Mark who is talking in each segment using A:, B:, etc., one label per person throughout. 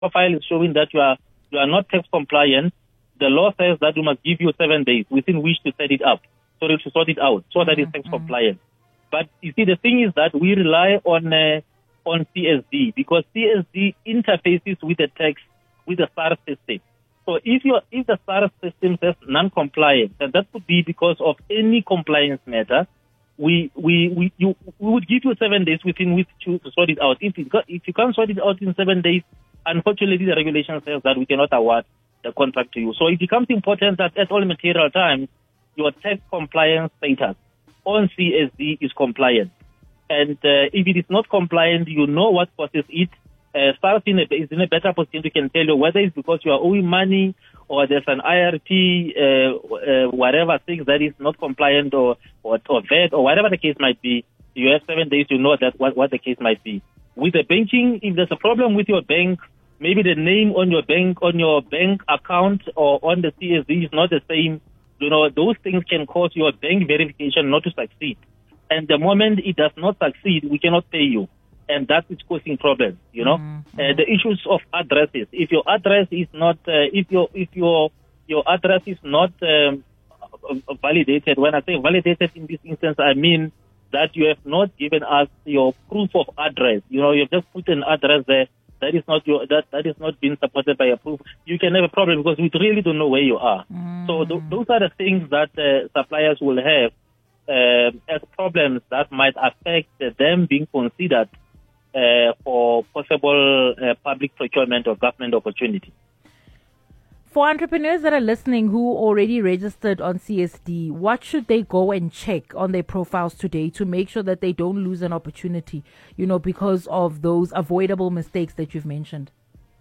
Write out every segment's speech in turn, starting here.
A: profile is showing that you are not tax compliant, the law says that you must give you 7 days within which to set it up, so to sort it out, so that it's tax compliant. But you see, the thing is that we rely on CSD because CSD interfaces with the tax, with the SARS system. So if the SARS system says non-compliant, then that could be because of any compliance matter. We would give you 7 days within which to sort it out. If you can't sort it out in 7 days, unfortunately the regulation says that we cannot award the contract to you. So it becomes important that at all material times, your tax compliance status on CSD is compliant. And if it is not compliant, you know what causes it. SARS is in a better position to can tell you whether it's because you are owing money or there's an IRT, whatever thing that is not compliant or VAT or whatever the case might be. You have 7 days to know that what the case might be. With the banking, if there's a problem with your bank, maybe the name on your bank account or on the CSD is not the same. You know, those things can cause your bank verification not to succeed. And the moment it does not succeed, we cannot pay you. And that is causing problems, you know. The issues of addresses. If your address is not, if your address is not validated, when I say validated in this instance, I mean that you have not given us your proof of address. You know, you've just put an address there that is not that is not being supported by a proof. You can have a problem because we really don't know where you are. So those are the things that suppliers will have as problems that might affect them being considered for possible public procurement or government opportunity.
B: For entrepreneurs that are listening who already registered on CSD, what should they go and check on their profiles today to make sure that they don't lose an opportunity, you know, because of those avoidable mistakes that you've mentioned?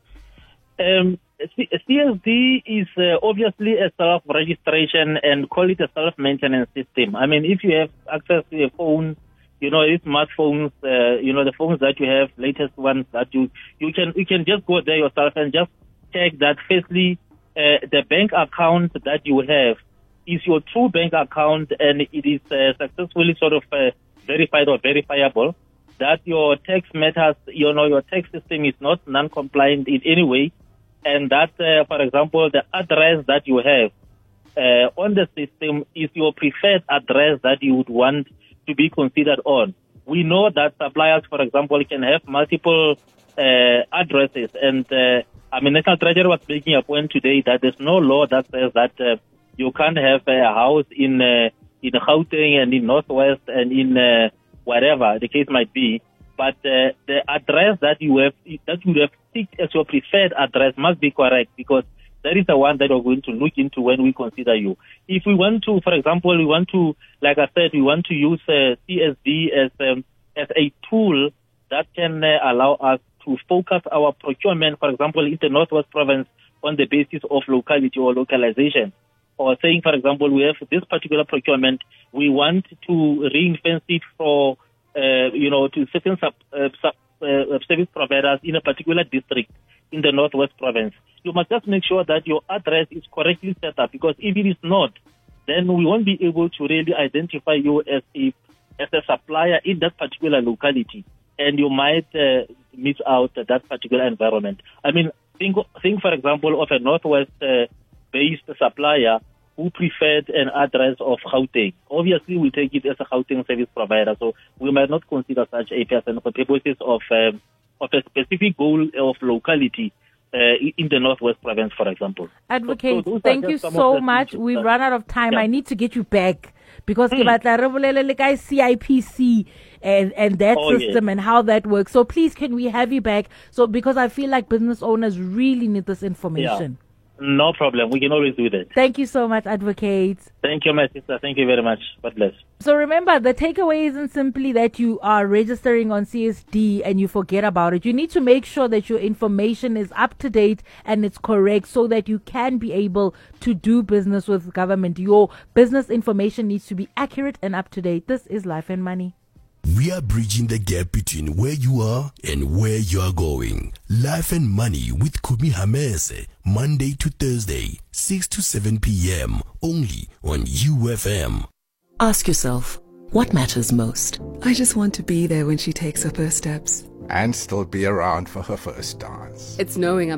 A: CSD is obviously a self-registration and call it a self-maintenance system. I mean, if you have access to a phone, you know, smartphones, you know, the phones that you have, latest ones that you can just go there yourself and just check that firstly, the bank account that you have is your true bank account and it is successfully sort of verified or verifiable, that your tax matters, you know, your tax system is not non-compliant in any way, and that, for example, the address that you have on the system is your preferred address that you would want to be considered on. We know that suppliers, for example, can have multiple addresses, and National Treasury was making a point today that there's no law that says that you can't have a house in Gauteng and in Northwest and in whatever the case might be. But the address that you have picked as your preferred address must be correct, because that is the one that we're going to look into when we consider you. If we want to, for example, like I said, we want to use CSD as a tool that can allow us to focus our procurement, for example, in the Northwest Province on the basis of locality or localization. Or saying, for example, we have this particular procurement, we want to ring-fence it for, to certain service providers in a particular district in the Northwest Province. You must just make sure that your address is correctly set up, because if it is not, then we won't be able to really identify you as a supplier in that particular locality, and you might miss out that particular environment. I mean, think for example, of a Northwest-based supplier who preferred an address of Gauteng. Obviously, we take it as a Gauteng service provider, so we might not consider such a person for purposes of a specific goal of locality in the Northwest Province, for example.
B: Advocate, thank you so much. We've run out of time. Yeah. I need to get you back, because CIPC and that system and how that works. So please, can we have you back? So, because I feel like business owners really need this information.
A: Yeah. No problem. We can always do that.
B: Thank you so much, Advocate.
A: Thank you, my sister. Thank you very much. God bless.
B: So remember, the takeaway isn't simply that you are registering on CSD and you forget about it. You need to make sure that your information is up to date and it's correct, so that you can be able to do business with government. Your business information needs to be accurate and up to date. This is Life and Money.
C: We are bridging the gap between where you are and where you are going. Life and Money with Kumi Hamese, Monday to Thursday, 6 to 7 p.m. only on UFM.
D: Ask yourself, what matters most?
E: I just want to be there when she takes her first steps.
D: and still be around for her first dance.
E: It's knowing I'm